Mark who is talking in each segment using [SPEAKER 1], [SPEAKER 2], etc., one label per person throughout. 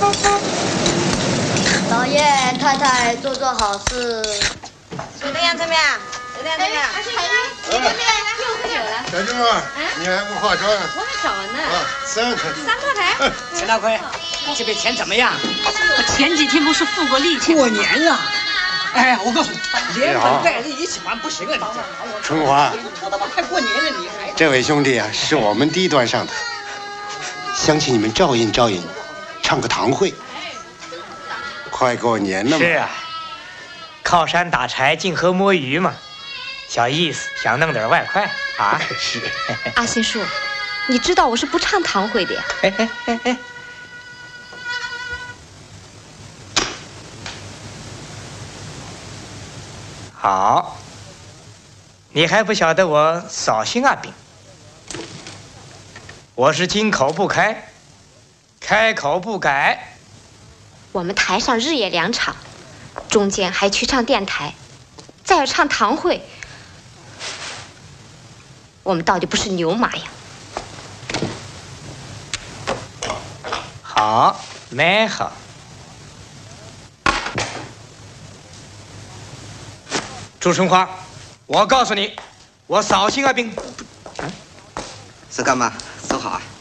[SPEAKER 1] 老爷太太做做好事。
[SPEAKER 2] 怎么样？怎么样？怎么样？怎么样？
[SPEAKER 3] 小舅妈，你还不化妆啊？
[SPEAKER 4] 我还找呢。
[SPEAKER 3] 3块。
[SPEAKER 4] 3块。
[SPEAKER 5] 钱大亏，这笔钱怎么样？
[SPEAKER 4] 我前几天不是付过利钱？
[SPEAKER 5] 过年了。哎，我告诉你，连本带利一起还不行啊！你
[SPEAKER 3] 春华，
[SPEAKER 5] 拖到快过年了，你还……
[SPEAKER 3] 这位兄弟啊，是我们低端上的，想请你们照应照应，唱个堂会。快过年了嘛。
[SPEAKER 6] 是啊，靠山打柴，近河摸鱼嘛，小意思，想弄点外快啊。
[SPEAKER 3] 是。
[SPEAKER 7] 阿新叔，你知道我是不唱堂会的呀。
[SPEAKER 6] 哎。好，你还不晓得我扫兴啊饼？我是金口不开，开口不改。
[SPEAKER 7] 我们台上日夜2场，中间还去唱电台，再要唱堂会，我们到底不是牛马呀？
[SPEAKER 6] 好，蛮好。朱春花，我告诉你，我扫兴啊兵。
[SPEAKER 5] 是干嘛？走好啊。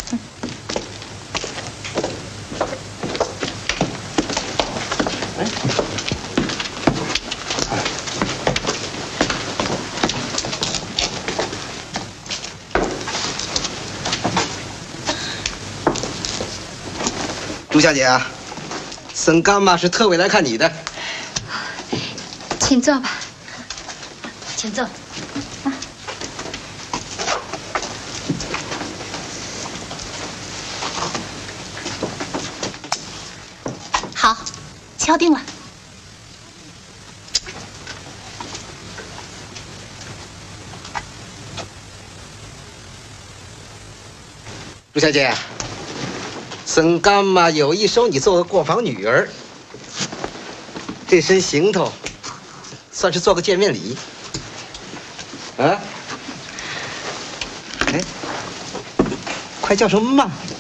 [SPEAKER 5] 朱小姐啊，沈干妈是特委来看你的，
[SPEAKER 7] 请坐吧。
[SPEAKER 1] 请坐。
[SPEAKER 4] 好，敲定了。
[SPEAKER 5] 朱小姐，沈干妈有意收你做个过房女儿，这身行头，算是做个见面礼。啊？哎，快叫什么嘛？